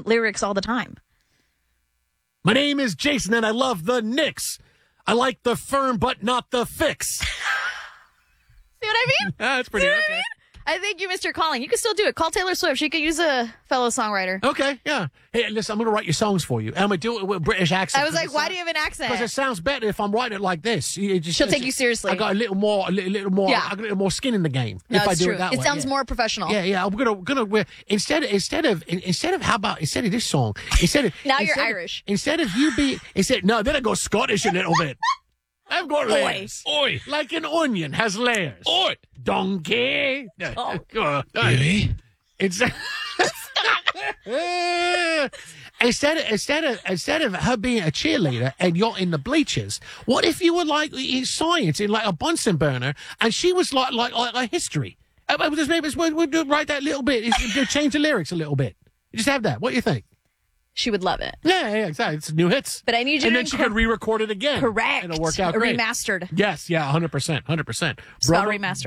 lyrics all the time. My name is Jason, and I love the Knicks. I like the firm, but not the fix. See what I mean? That's pretty okay. I think you missed your calling. You can still do it. Call Taylor Swift. She could use a fellow songwriter. Okay, yeah. Hey, listen, I'm going to write your songs for you. And I'm going to do it with a British accent. I was like, why do you have an accent? Because it sounds better if I'm writing it like this. She'll take you seriously. I got a little more, Yeah. I got a little more skin in the game No, if I it's do true. it that way. It sounds yeah. more professional. Yeah. I'm gonna instead of this song, Now you're Irish. Then I go Scottish a little bit. I've got layers. Oi. Like an onion has layers. Oi. Donkey. Oh. Really? It's instead of her being a cheerleader and you're in the bleachers, what if you were like in science in like a Bunsen burner and she was like history? We'll write that little bit. Change the lyrics a little bit. Just have that. What do you think? She would love it. Yeah, exactly. It's new hits. But I need you and to then she could re-record it again. Correct. And it'll work out great. Remastered. Yes, yeah, 100%. Spell remastered.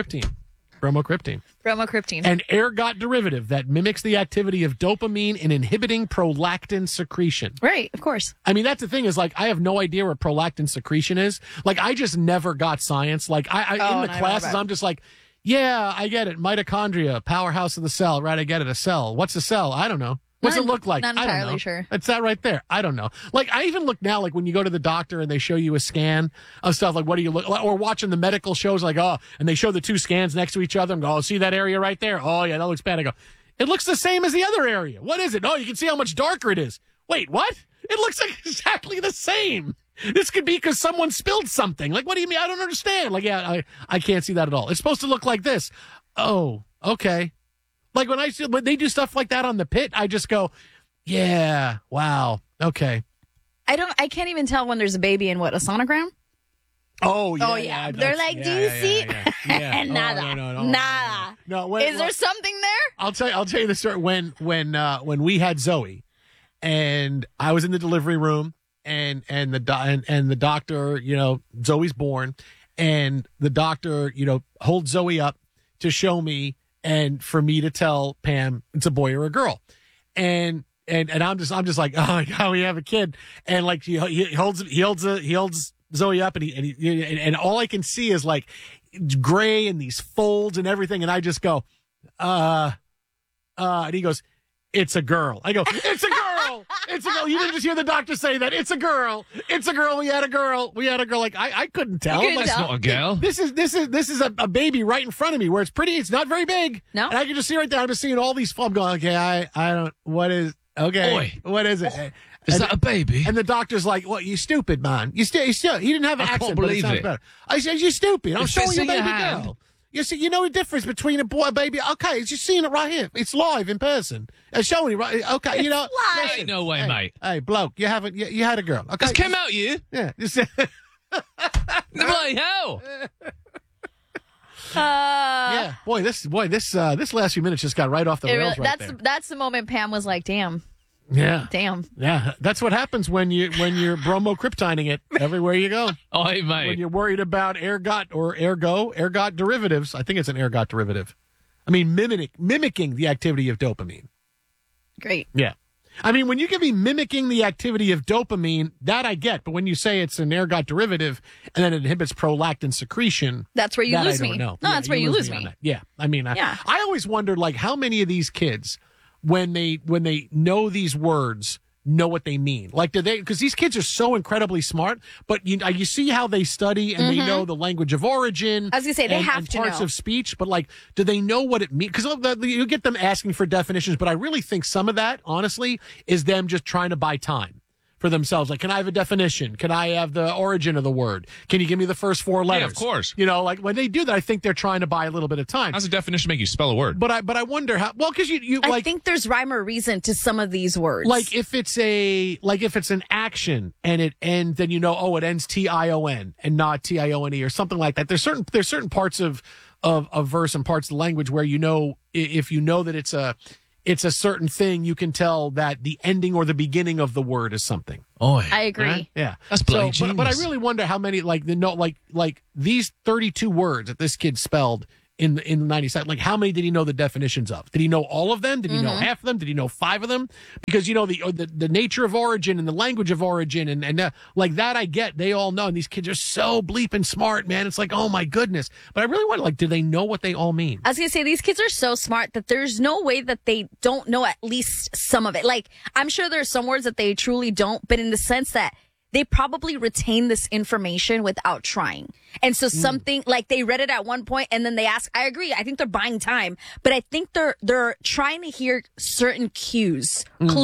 Bromocriptine. An ergot derivative that mimics the activity of dopamine in inhibiting prolactin secretion. Right, of course. I mean, that's the thing is, like, I have no idea what prolactin secretion is. Like, I just never got science. Like, in the classes, I'm just like, yeah, I get it. Mitochondria, powerhouse of the cell. Right, I get it. A cell. What's a cell? I don't know. What's it look like? Not I don't entirely know. sure. It's that right there. I don't know. Like, I even look now, like when you go to the doctor and they show you a scan of stuff, like what do you look, or watching the medical shows, like, oh, and they show the two scans next to each other and go, oh, see that area right there? Oh, yeah, that looks bad. I go, it looks the same as the other area. What is it? Oh, you can see how much darker it is. Wait, what? It looks like exactly the same. This could be because someone spilled something. Like, what do you mean? I don't understand. Like, yeah, I can't see that at all. It's supposed to look like this. Oh, okay. Like when they do stuff like that on the pit, I just go, yeah, wow, okay. I can't even tell when there's a baby in a sonogram? Oh, yeah. Oh, yeah. They're like, do you see? Yeah. Nada. Nada. No, is there something there? I'll tell you the story. When we had Zoe and I was in the delivery room and the doctor, Zoe's born and the doctor, holds Zoe up to show me and for me to tell Pam it's a boy or a girl. And I'm just like, oh my God, we have a kid. And like he holds Zoe up and all I can see is like gray and these folds and everything. And I just go, and he goes, it's a girl. I go, it's a girl. It's a girl. You didn't just hear the doctor say that. It's a girl. It's a girl. We had a girl. Like, I couldn't tell. That's not a girl. This is a baby right in front of me where it's pretty. It's not very big. No. And I can just see right there. I'm just seeing all these. I'm going, okay, I don't, what is, okay. Oi. What is it? Is that a baby? And the doctor's like, "What? You stupid, man! You still." He didn't have an accent, can't but it believe sounds it. better. I said, "You stupid! I'm It's showing you a in your baby hand. girl. You see, you know the difference between a boy and a baby. Okay, it's just seeing it right here. It's live in person. It's showing you right. Okay, you know. live. listen, Ain't no way, hey, mate. Hey, bloke, you haven't. You had a girl. Okay, This came out you. Yeah. Just, The bloody hell. yeah. Boy, this last few minutes just got right off the rails. Right there. That's the moment Pam was like, damn. Yeah. Damn. Yeah. That's what happens when you're bromocryptining it everywhere you go. Oi, When mate. you're worried about ergot derivatives. I think it's an ergot derivative. I mean, mimicking the activity of dopamine. Great. Yeah. I mean, when you give me mimicking the activity of dopamine, that I get. But when you say it's an ergot derivative and then it inhibits prolactin secretion, That's where you that lose I don't me. know. No, that's where you lose on me. that. Yeah. I mean, Yeah. I always wondered, like, how many of these kids, when they know these words, know what they mean. Like, do they, because these kids are so incredibly smart, but you see how they study and they know the language of origin. I was gonna say, they and, have and to parts know. of speech, but like, do they know what it means? Because you get them asking for definitions, but I really think some of that, honestly, is them just trying to buy time for themselves. Like, can I have a definition? Can I have the origin of the word? Can you give me the first four letters? of course. Like when they do that, I think they're trying to buy a little bit of time. How's a definition make you spell a word? But I wonder how, well, because you I like, think there's rhyme or reason to some of these words. like if it's an action and it ends, then it ends TION and not TIONE or something like that. There's certain parts of verse and parts of the language where if you know that it's a certain thing, you can tell that the ending or the beginning of the word is something. Oi. I agree. Right? Yeah, That's bloody but I genius. really wonder how many like these 32 words that this kid spelled in the 90 seconds? Like, how many did he know the definitions of? Did he know all of them? Did he know half of them? Did he know 5 of them? Because, you know, the nature of origin and the language of origin and like that I get. They all know. And these kids are so bleeping smart, man. It's like, oh, my goodness. But I really wonder, like, do they know what they all mean? I was going to say, these kids are so smart that there's no way that they don't know at least some of it. Like, I'm sure there's some words that they truly don't, but in the sense that they probably retain this information without trying. And so something like they read it at one point and then they ask, I agree. I think they're buying time, but I think they're trying to hear certain clues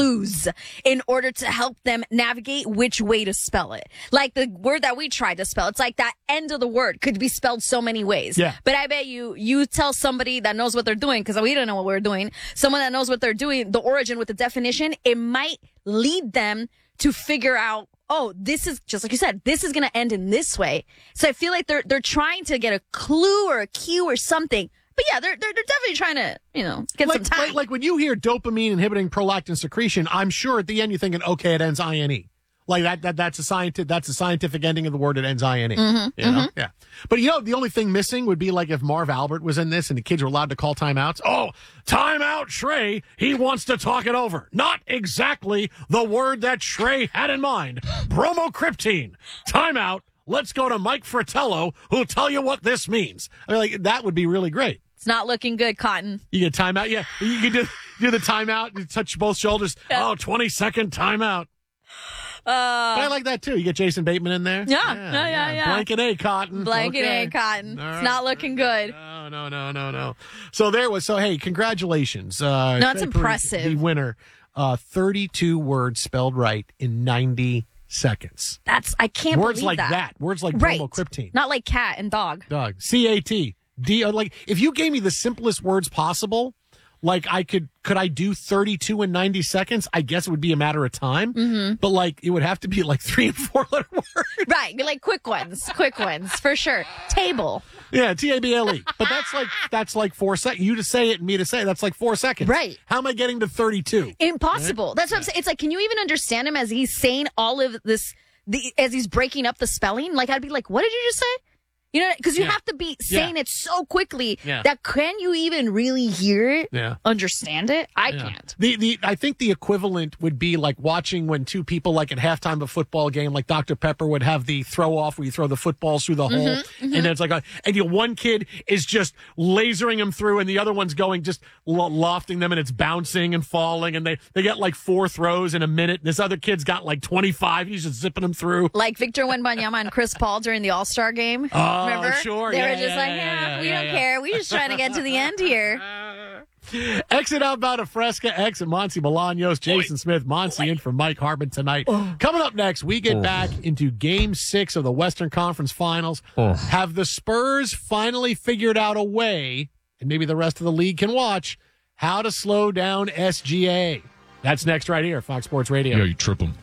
in order to help them navigate which way to spell it. Like the word that we tried to spell, it's like that end of the word could be spelled so many ways. Yeah. But I bet you tell somebody that knows what they're doing, because we don't know what we're doing, someone that knows what they're doing, the origin with the definition, it might lead them to figure out, oh, this is just like you said, this is going to end in this way. So I feel like they're trying to get a clue or a cue or something. But yeah, they're definitely trying to, you know, get some time. Like when you hear dopamine inhibiting prolactin secretion, I'm sure at the end you're thinking, okay, it ends INE. Like that's a scientific ending of the word. It ends INE. You know? Yeah. But you know, the only thing missing would be like if Marv Albert was in this and the kids were allowed to call timeouts. Oh, timeout, Shrey. He wants to talk it over. Not exactly the word that Shrey had in mind. Bromocriptine. Timeout. Let's go to Mike Fratello, who'll tell you what this means. I mean, like that would be really great. It's not looking good, Cotton. You get timeout. Yeah. You can do the timeout. You touch both shoulders. Yeah. Oh, 20-second timeout. But I like that too. You get Jason Bateman in there. Yeah. Blanket A, Cotton. Blanket Okay. A, Cotton. All It's right. not looking good. No. So hey, congratulations. No, it's Fred impressive. The winner, 32 words spelled right in 90 seconds. I can't Words believe like that. Words like Right. bromocriptine. Not like cat and dog. Dog. CAT. Like if you gave me the simplest words possible, like I could I do 32 in 90 seconds? I guess it would be a matter of time. But like it would have to be like 3 and 4 letter words. Right. Be like quick ones, for sure. Table. Yeah, TABLE. But that's like 4 seconds. You to say it and me to say it, that's like 4 seconds. Right. How am I getting to 32? Impossible. Right? That's what I'm saying. It's like, can you even understand him as he's saying all of this, as he's breaking up the spelling? Like, I'd be like, what did you just say? You know, because you have to be saying it so quickly that can you even really hear it? Yeah. Understand it? I can't. I think the equivalent would be like watching when two people, like at halftime of a football game, like Dr. Pepper would have the throw off where you throw the footballs through the hole. And then it's like, one kid is just lasering them through and the other one's going, just lofting them and it's bouncing and falling. And they get like 4 throws in a minute. This other kid's got like 25. He's just zipping them through. Like Victor Wembanyama and Chris Paul during the All-Star game. Remember? Sure. They Yeah, were just we don't care. We're just trying to get to the end here. Exit outbound of Fresca, exit Monty Bolaños, Jason Smith, Monty in for Mike Harbin tonight. Coming up next, we get back into Game 6 of the Western Conference Finals. Have the Spurs finally figured out a way, and maybe the rest of the league can watch, how to slow down SGA? That's next right here, Fox Sports Radio. Yeah, you tripping.